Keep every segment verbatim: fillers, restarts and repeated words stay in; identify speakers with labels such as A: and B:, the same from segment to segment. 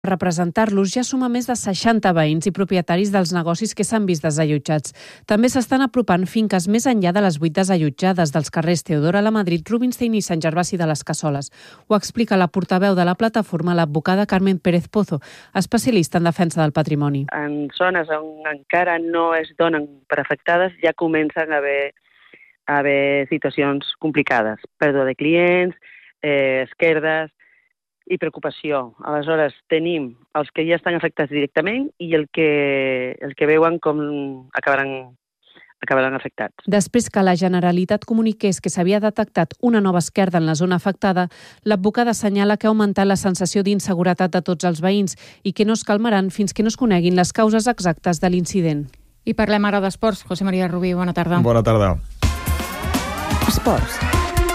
A: representar-los ja suma més de seixanta veïns i propietaris dels negocis que s'han vist desallotjats. També s'estan apropant finques més enllà de les vuit desallotjades dels carrers Teodora Lamadrid, Rubinstein i Sant Gervasi de les Cassoles. Ho explica la portaveu de la plataforma, l'advocada Carmen Pérez Pozo, especialista en defensa del patrimoni.
B: En zones on encara no es donen per afectades ja comencen a haver, a haver situacions complicades. Pèrdua de clients, eh, esquerdes, i preocupació. Aleshores, tenim els que ja estan afectats directament i el que, el que veuen com acabaran, acabaran afectats.
A: Després que la Generalitat comuniqués que s'havia detectat una nova esquerda en la zona afectada, l'advocada assenyala que ha augmentat la sensació d'inseguretat de tots els veïns i que no es calmaran fins que no es coneguin les causes exactes de l'incident.
C: I parlem ara d'esports. José María Rubí, bona tarda.
D: Bona tarda.
C: Esports.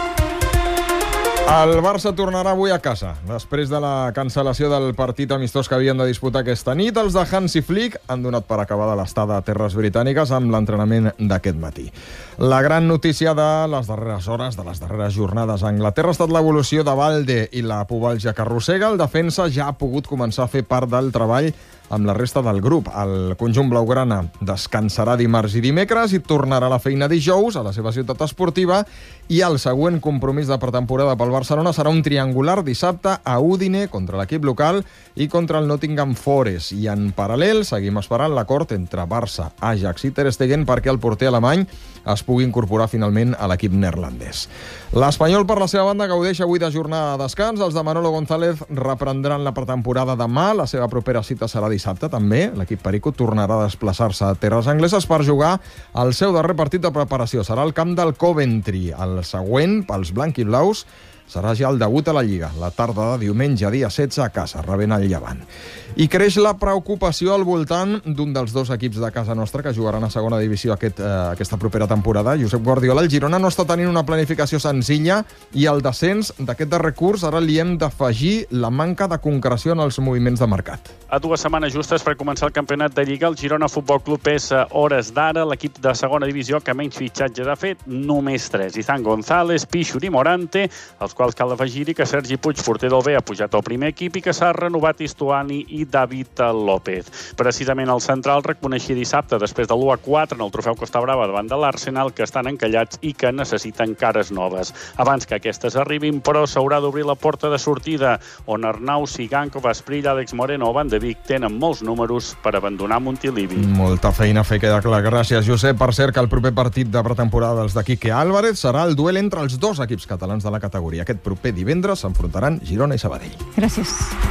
D: El Barça tornarà avui a casa. Després de la cancel·lació del partit amistós que havien de disputar aquesta nit, els de Hansi Flick han donat per acabada l'estada a terres britàniques amb l'entrenament d'aquest matí. La gran notícia de les darreres hores, de les darreres jornades a Anglaterra, ha estat l'evolució de Balde i la pubalgia que arrossega. El defensa ja ha pogut començar a fer part del treball amb la resta del grup. El conjunt blaugrana descansarà dimarts i dimecres i tornarà a la feina dijous a la seva ciutat esportiva, i el següent compromís de pretemporada pel Barcelona serà un triangular dissabte a Udine contra l'equip local i contra el Nottingham Forest. I en paral·lel seguim esperant l'acord entre Barça, Ajax i Ter Stegen perquè el porter alemany es pugui incorporar finalment a l'equip neerlandès. L'Espanyol, per la seva banda, gaudeix avui de jornada de descans. Els de Manolo González reprendran la pretemporada demà. La seva propera cita serà dissabte, també. L'equip perico tornarà a desplaçar-se a terres angleses per jugar el seu darrer partit de preparació. Serà al camp del Coventry. El següent, pels blanc-i-blaus, serà ja el debut a la Lliga, la tarda de diumenge, dia setze, a casa, rebent el Llevant. I creix la preocupació al voltant d'un dels dos equips de casa nostra que jugaran a segona divisió aquest, eh, aquesta propera temporada. Josep Guardiola, el Girona no està tenint una planificació senzilla i el descens d'aquest darrer curs ara li hem d'afegir la manca de concreció en els moviments de mercat.
E: A dues setmanes justes per començar el campionat de Lliga, el Girona Futbol Club és a hores d'ara l'equip de segona divisió que menys fitxatges ha fet, només tres. Izan González, Pichur i Morante, els quals cal afegir-hi que Sergi Puig, porter del B, ha pujat al primer equip i que s'ha renovat Istuani i David López. Precisament el central reconeixia dissabte, després de l'u a quatre en el trofeu Costa Brava davant de l'Arsenal, que estan encallats i que necessiten cares noves. Abans que aquestes arribin, però, s'haurà d'obrir la porta de sortida, on Arnau, Sigankov, Asprilla, Àlex Moreno o Van de Vic tenen molts números per abandonar Montilivi.
D: Molta feina a fer, queda clar. Gràcies, Josep. Per cert, que el proper partit de pretemporada dels de Quique Álvarez serà el duel entre els dos equips catalans de la categoria. Aquest proper divendres s'enfrontaran Girona i Sabadell.
C: Gràcies.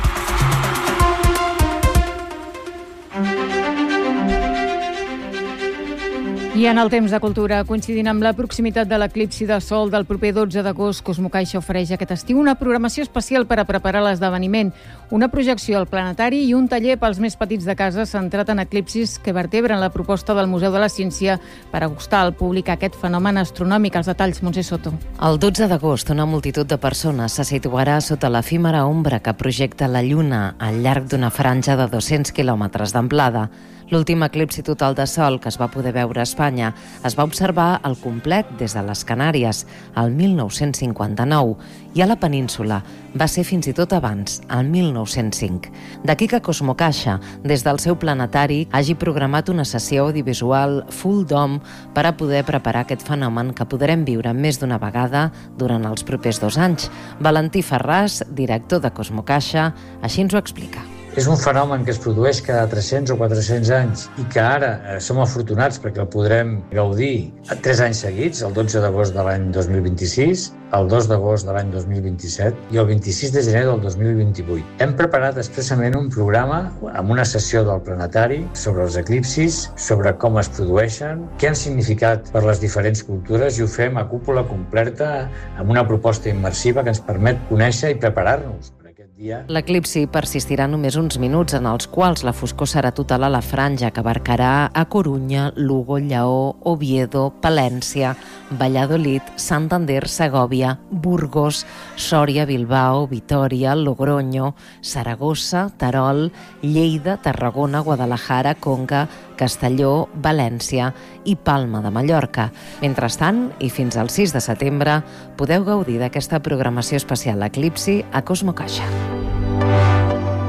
C: I en el temps de cultura, coincidint amb la proximitat de l'eclipsi de sol del proper dotze d'agost, Cosmocaixa ofereix aquest estiu una programació especial per a preparar l'esdeveniment, una projecció al planetari i un taller pels més petits de casa centrat en eclipsis que vertebren la proposta del Museu de la Ciència per acostar al públic aquest fenomen astronòmic. Els detalls, Montse Soto.
F: El dotze d'agost, una multitud de persones se situarà sota l'efímera ombra que projecta la Lluna al llarg d'una franja de dos-cents quilòmetres d'amplada. L'últim eclipsi total de sol que es va poder veure a Espanya es va observar al complet des de les Canàries, el mil nou-cents cinquanta-nou, i a la península va ser fins i tot abans, el mil nou-cents cinc. D'aquí que Cosmocaixa, des del seu planetari, hagi programat una sessió audiovisual full dome per a poder preparar aquest fenomen que podrem viure més d'una vegada durant els propers dos anys. Valentí Ferràs, director de Cosmocaixa, així ens ho explica.
G: És un fenomen que es produeix cada tres-cents o quatre-cents anys i que ara eh, som afortunats perquè el podrem gaudir tres anys seguits, el dotze d'agost de l'any dos mil vint-i-sis, el dos d'agost de l'any dos mil vint-i-set i el vint-i-sis de gener del dos mil vint-i-vuit. Hem preparat expressament un programa amb una sessió del planetari sobre els eclipsis, sobre com es produeixen, què han significat per les diferents cultures, i ho fem a cúpula completa amb una proposta immersiva que ens permet conèixer i preparar-nos.
F: L'eclipsi persistirà només uns minuts, en els quals la foscor serà total a la franja que abarcarà a Corunya, Lugo, Lleó, Oviedo, Palència, Valladolid, Santander, Segòvia, Burgos, Sòria, Bilbao, Vitòria, Logroño, Saragossa, Terol, Lleida, Tarragona, Guadalajara, Conca, Castelló, València i Palma de Mallorca. Mentrestant, i fins al sis de setembre, podeu gaudir d'aquesta programació especial Eclipsi a Cosmocaixa.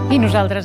C: I nosaltres